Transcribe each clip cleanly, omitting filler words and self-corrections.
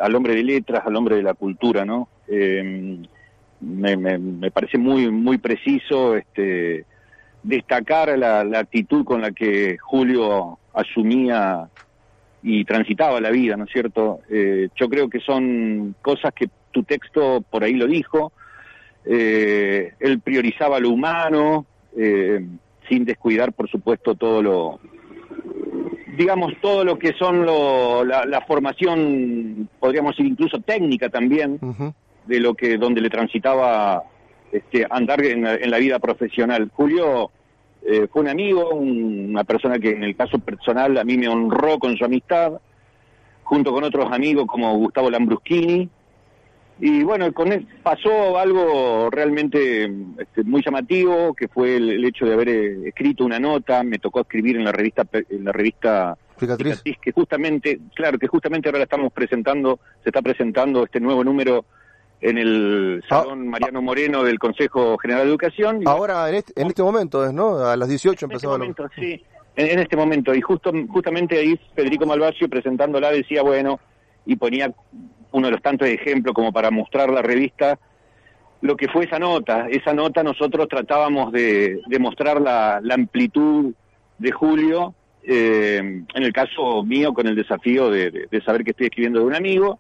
al hombre de letras, al hombre de la cultura, ¿no? Me parece muy preciso destacar la actitud con la que Julio asumía y transitaba la vida, ¿no es cierto? Yo creo que son cosas que tu texto por ahí lo dijo. Él priorizaba lo humano, sin descuidar, por supuesto, todo lo que son la formación, podríamos decir incluso técnica también, de donde le transitaba andar en la vida profesional. Julio fue un amigo, una persona que en el caso personal a mí me honró con su amistad, junto con otros amigos como Gustavo Lambruschini. Y bueno, con él pasó algo realmente muy llamativo, que fue el hecho de haber escrito una nota. Me tocó escribir en la revista Cicatriz, que justamente ahora se está presentando este nuevo número en el Salón Mariano Moreno del Consejo General de Educación. Y ahora, en este momento, ¿no? A las 18 empezaba. Sí, en este momento. Y justamente ahí Federico Malvasio, presentándola, decía, bueno, y ponía uno de los tantos ejemplos como para mostrar la revista, lo que fue esa nota. Esa nota nosotros tratábamos de mostrar la amplitud de Julio, en el caso mío con el desafío de saber que estoy escribiendo de un amigo,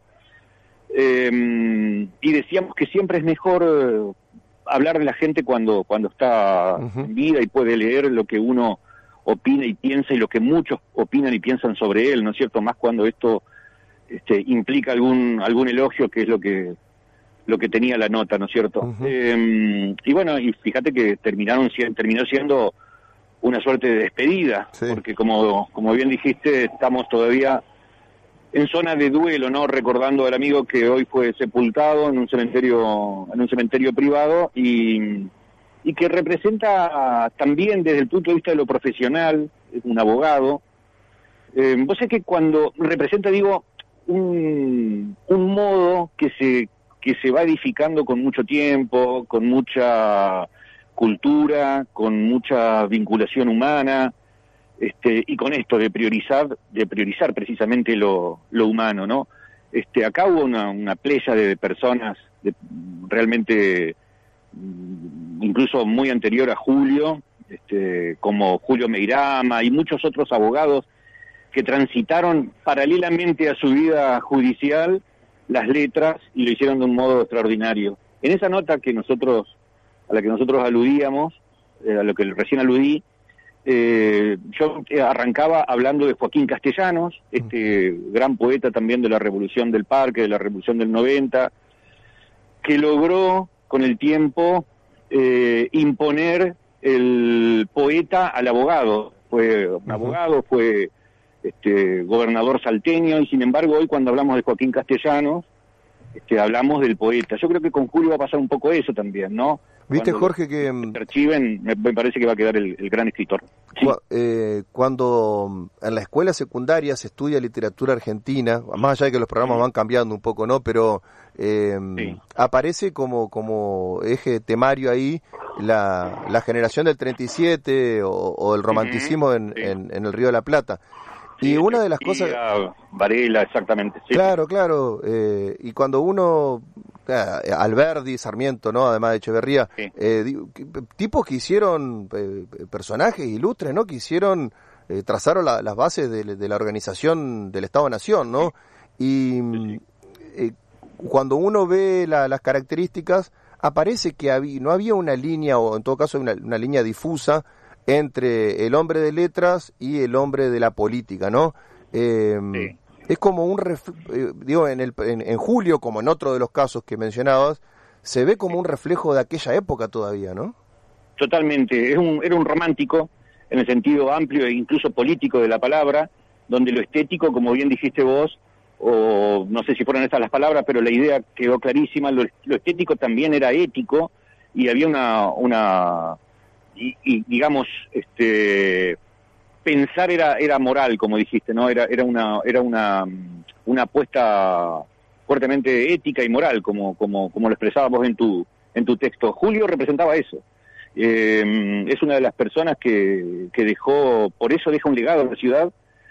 y decíamos que siempre es mejor hablar de la gente cuando está en vida y puede leer lo que uno opina y piensa y lo que muchos opinan y piensan sobre él, ¿no es cierto? Más cuando esto implica algún elogio, que es lo que tenía la nota, ¿no es cierto? Y bueno, y fíjate que terminó siendo una suerte de despedida, sí, porque como bien dijiste, estamos todavía en zona de duelo, ¿no? Recordando al amigo que hoy fue sepultado en un cementerio privado y que representa también desde el punto de vista de lo profesional, es un abogado. Vos sabés que cuando representa, digo, un modo que se va edificando con mucho tiempo, con mucha cultura, con mucha vinculación humana, y con esto de priorizar precisamente lo humano, ¿no? Acá hubo una playa de personas realmente incluso muy anterior a Julio, como Julio Meirama y muchos otros abogados que transitaron paralelamente a su vida judicial las letras y lo hicieron de un modo extraordinario. En esa nota a la que nosotros aludíamos, a lo que recién aludí, yo arrancaba hablando de Joaquín Castellanos, gran poeta también de la Revolución del Parque, de la Revolución del 90, que logró con el tiempo imponer el poeta al abogado. Fue un abogado, fue gobernador salteño, y sin embargo hoy cuando hablamos de Joaquín Castellanos, hablamos del poeta. Yo creo que con Julio va a pasar un poco eso también, ¿no? Viste, Cuando Jorge, que archiven, me parece que va a quedar el gran escritor. Sí. Cuando en la escuela secundaria se estudia literatura argentina, más allá de que los programas van cambiando un poco, ¿no? Pero sí, aparece como eje temario ahí la generación del 37 o el romanticismo en el Río de la Plata. Y una de las cosas... Varela, exactamente. Sí. Claro. Y cuando uno... Alberdi, Sarmiento, ¿no? Además de Echeverría, sí, tipos que hicieron personajes ilustres, ¿no? Que hicieron, trazaron las bases de la organización del Estado-Nación, ¿no? Y cuando uno ve las características, aparece que no había una línea, o en todo caso una línea difusa entre el hombre de letras y el hombre de la política, ¿no? Sí. Es como digo, en Julio, como en otro de los casos que mencionabas, se ve como un reflejo de aquella época todavía, ¿no? Totalmente. Era un romántico en el sentido amplio e incluso político de la palabra, donde lo estético, como bien dijiste vos, o no sé si fueron estas las palabras, pero la idea quedó clarísima, lo estético también era ético, y había digamos, pensar era moral, como dijiste, ¿no? Era una apuesta fuertemente ética y moral, como lo expresábamos en tu texto. Julio representaba eso. Es una de las personas que dejó, por eso deja un legado en la ciudad,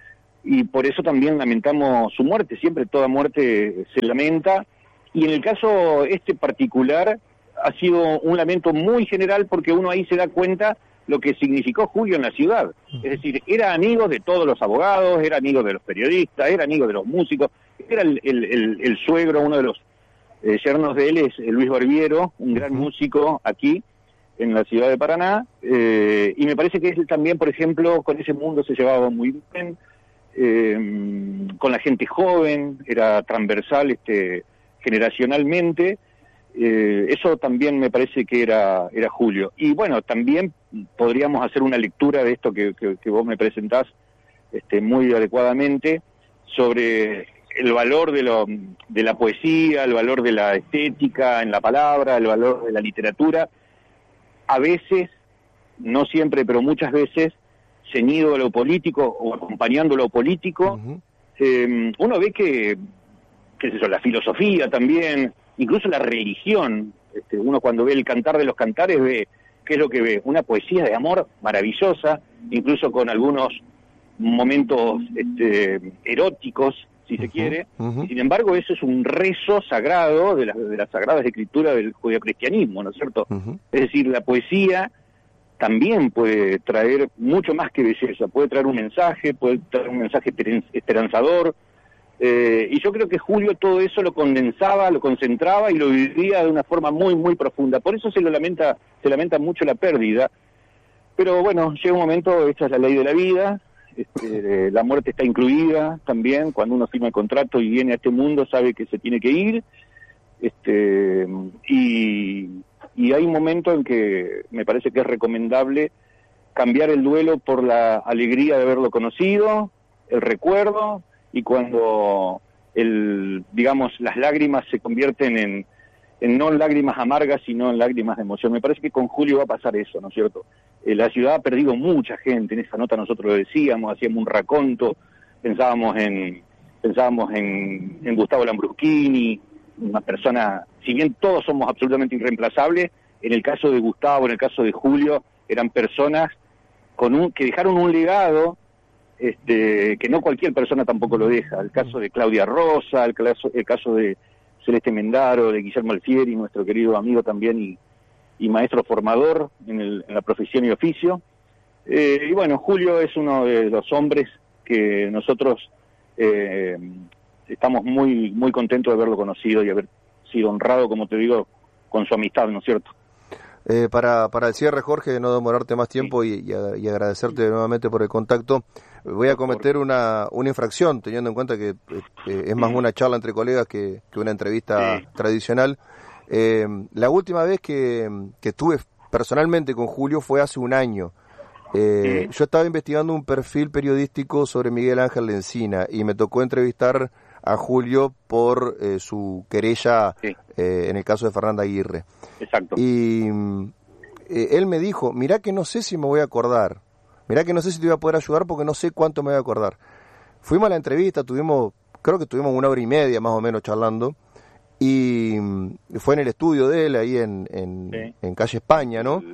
y por eso también lamentamos su muerte. Siempre toda muerte se lamenta, y en el caso este particular ha sido un lamento muy general, porque uno ahí se da cuenta lo que significó Julio en la ciudad. Es decir, era amigo de todos los abogados, era amigo de los periodistas, era amigo de los músicos, era el suegro, uno de los yernos de él es Luis Barbiero, un gran músico aquí en la ciudad de Paraná, y me parece que él también, por ejemplo, con ese mundo se llevaba muy bien, con la gente joven, era transversal generacionalmente. Eso también me parece que era Julio. Y bueno, también podríamos hacer una lectura de esto que vos me presentás muy adecuadamente, sobre el valor de la poesía, el valor de la estética en la palabra, el valor de la literatura, a veces, no siempre, pero muchas veces, ceñido a lo político o acompañando lo político. Uno ve que, qué sé yo, la filosofía también, incluso la religión, uno cuando ve el Cantar de los Cantares ve, ¿qué es lo que ve? Una poesía de amor maravillosa, incluso con algunos momentos eróticos, si se quiere, y sin embargo eso es un rezo sagrado de las sagradas escrituras del judeocristianismo, ¿no es cierto? Es decir, la poesía también puede traer mucho más que belleza, puede traer un mensaje esperanzador, y yo creo que Julio todo eso lo condensaba, lo concentraba y lo vivía de una forma muy, muy profunda. Por eso se lamenta mucho la pérdida. Pero bueno, llega un momento, esta es la ley de la vida, la muerte está incluida también. Cuando uno firma el contrato y viene a este mundo, sabe que se tiene que ir. Y hay un momento en que me parece que es recomendable cambiar el duelo por la alegría de haberlo conocido, el recuerdo, y cuando las lágrimas se convierten en no lágrimas amargas, sino en lágrimas de emoción. Me parece que con Julio va a pasar eso, ¿no es cierto? La ciudad ha perdido mucha gente, en esa nota nosotros lo decíamos, hacíamos un raconto, pensábamos en Gustavo Lambruschini, una persona, si bien todos somos absolutamente irreemplazables, en el caso de Gustavo, en el caso de Julio, eran personas que dejaron un legado que no cualquier persona tampoco lo deja. El caso de Claudia Rosa, el caso de Celeste Mendaro, de Guillermo Alfieri, nuestro querido amigo también y maestro formador en la profesión y oficio. Y bueno, Julio es uno de los hombres que nosotros estamos muy, muy contentos de haberlo conocido y haber sido honrado, como te digo, con su amistad, ¿no es cierto? Para el cierre, Jorge, de no demorarte más tiempo, sí, y agradecerte nuevamente por el contacto, voy a cometer una infracción, teniendo en cuenta que es más una charla entre colegas que una entrevista tradicional. La última vez que estuve personalmente con Julio fue hace un año. Yo estaba investigando un perfil periodístico sobre Miguel Ángel Lencina y me tocó entrevistar a Julio por su querella en el caso de Fernanda Aguirre. Exacto. Y él me dijo, mirá que no sé si me voy a acordar, mirá que no sé si te voy a poder ayudar porque no sé cuánto me voy a acordar. Fuimos a la entrevista, creo que tuvimos 1 hora y media más o menos charlando, y fue en el estudio de él, ahí en Calle España, ¿no?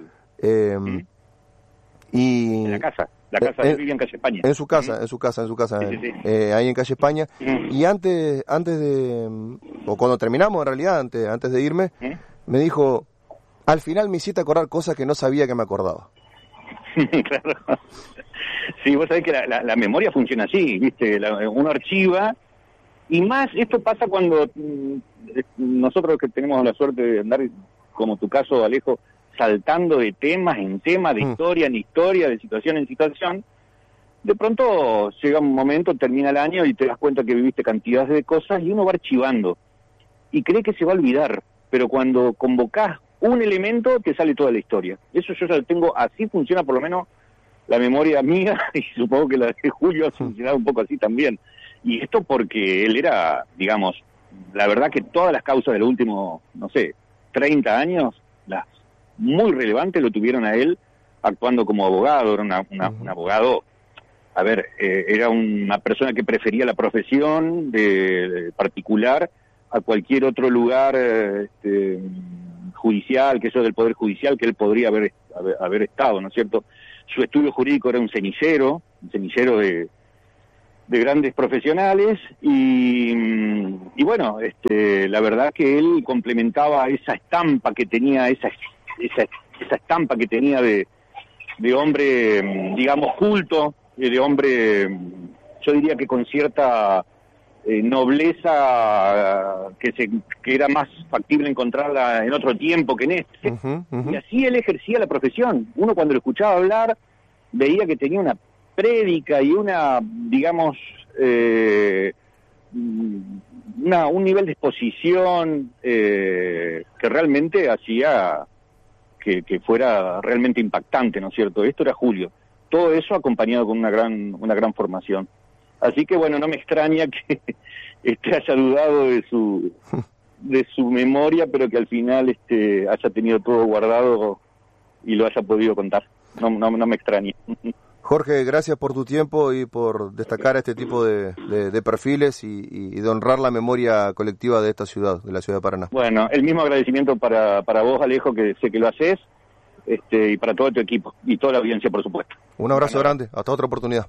Y en la casa de él vivía en Calle España. En su casa, ahí en Calle España. Y antes o cuando terminamos en realidad, antes de irme, me dijo, al final me hiciste acordar cosas que no sabía que me acordaba. Claro. Sí, vos sabés que la memoria funciona así, ¿viste? Uno archiva, y más, esto pasa cuando nosotros que tenemos la suerte de andar, como tu caso, Alejo, saltando de temas en tema, de historia en historia, de situación en situación, de pronto llega un momento, termina el año y te das cuenta que viviste cantidades de cosas y uno va archivando y cree que se va a olvidar, pero cuando convocás un elemento te sale toda la historia. Eso yo ya lo tengo, así funciona por lo menos la memoria mía, y supongo que la de Julio ha funcionado un poco así también. Y esto porque él era, digamos, la verdad que todas las causas de los últimos, 30 años, las muy relevantes lo tuvieron a él actuando como abogado. Era un abogado, era una persona que prefería la profesión de particular a cualquier otro lugar judicial, que eso del Poder Judicial, que él podría haber estado, ¿no es cierto? Su estudio jurídico era un cenicero grandes profesionales y bueno, la verdad que él complementaba esa estampa que tenía, esa estampa que tenía de hombre, digamos, culto, de hombre, yo diría que con cierta nobleza que era más factible encontrarla en otro tiempo que en este. Y así él ejercía la profesión. Uno cuando lo escuchaba hablar veía que tenía una prédica y una, digamos, un nivel de exposición que realmente hacía que fuera realmente impactante, ¿no es cierto? Esto era Julio. Todo eso acompañado con una gran formación. Así que bueno, no me extraña que haya dudado de su memoria, pero que al final haya tenido todo guardado y lo haya podido contar. No me extraña. Jorge, gracias por tu tiempo y por destacar este tipo de perfiles y de honrar la memoria colectiva de esta ciudad, de la ciudad de Paraná. Bueno, el mismo agradecimiento para vos, Alejo, que sé que lo haces, y para todo tu equipo y toda la audiencia, por supuesto. Un abrazo grande, hasta otra oportunidad.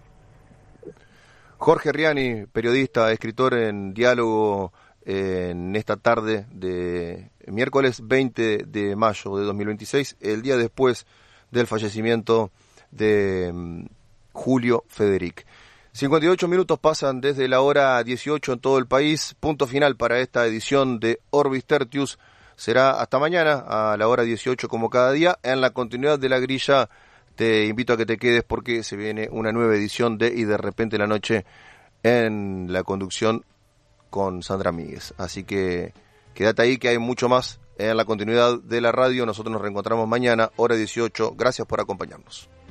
Jorge Riani, periodista, escritor en Diálogo, en esta tarde de miércoles 20 de mayo de 2026, el día después del fallecimiento de Julio Federic. 58 minutos pasan desde la hora 18 en todo el país. Punto final para esta edición de Orbis Tertius. Será hasta mañana a la hora 18 como cada día. En la continuidad de la grilla te invito a que te quedes porque se viene una nueva edición de Y de repente la noche en la conducción con Sandra Míguez. Así que quédate ahí que hay mucho más en la continuidad de la radio. Nosotros nos reencontramos mañana, hora 18. Gracias por acompañarnos.